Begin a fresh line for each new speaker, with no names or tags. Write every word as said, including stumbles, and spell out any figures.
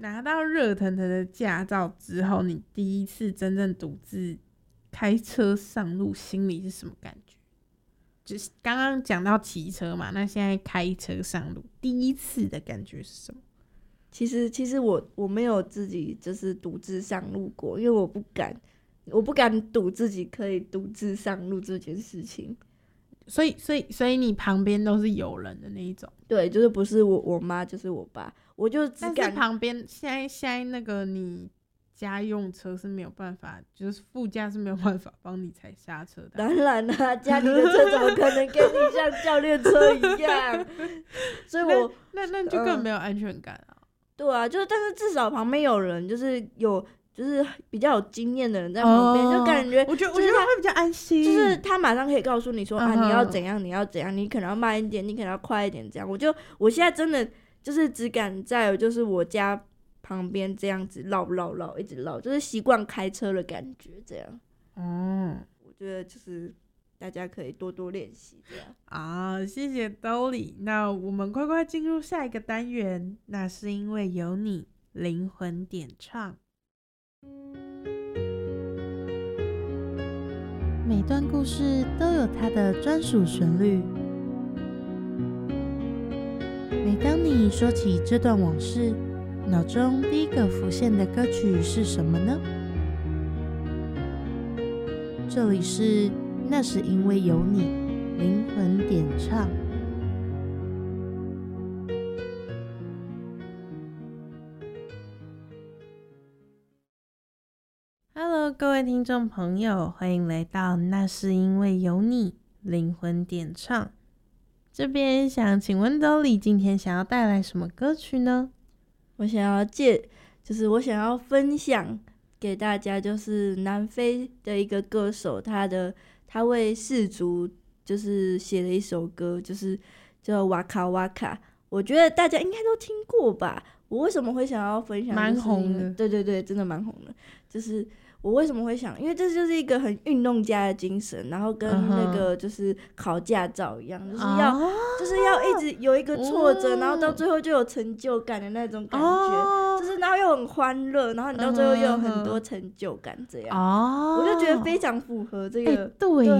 拿到热腾腾的驾照之后，你第一次真正独自开车上路，心里是什么感觉？就是刚刚讲到骑车嘛，那现在开车上路，第一次的感觉是什么？
其实，其实我我没有自己就是独自上路过，因为我不敢，我不敢赌自己可以独自上路这件事情。
所以，所以，所以你旁边都是有人的那一种？
对，就是不是我我妈就是我爸，我就只敢。
但是旁边现在现在那个你家用车是没有办法，就是副驾是没有办法帮你踩刹车的。
当然啦、啊，家里的车怎么可能跟你像教练车一样？所以我
那那那就更没有安全感啊。
嗯、对啊，就是但是至少旁边有人，就是有。就是比较有经验的人在旁边， oh, 就感觉
我觉得我觉得会比较安心，
就是他马上可以告诉你说、uh-huh. 啊，你要怎样，你要怎样，你可能要慢一点，你可能要快一点，这样。我就我现在真的就是只敢在就是我家旁边这样子绕绕绕，一直绕，就是习惯开车的感觉，这样。嗯，我觉得就是大家可以多多练习这样。
啊，谢谢 Dolly。那我们快快进入下一个单元，那是因为有你灵魂点唱。每段故事都有它的专属旋律，每当你说起这段往事，脑中第一个浮现的歌曲是什么呢？这里是那是因为有你灵魂点唱。各位听众朋友，欢迎来到那是因为有你灵魂点唱。这边想请问 Dolly 今天想要带来什么歌曲呢？
我想要借就是我想要分享给大家，就是南非的一个歌手，他的他为氏族就是写了一首歌，就是叫哇卡哇卡。我觉得大家应该都听过吧。我为什么会想要分享、就是、
蛮红的。
对对对，真的蛮红的。就是我为什么会想，因为这就是一个很运动家的精神，然后跟那个就是考驾照一样、uh-huh. 就是要、uh-huh. 就是要一直有一个挫折、uh-huh. 然后到最后就有成就感的那种感觉、uh-huh. 就是然后又很欢乐，然后你到最后又有很多成就感，这样、uh-huh. 我就觉得非常符合这个、
欸、对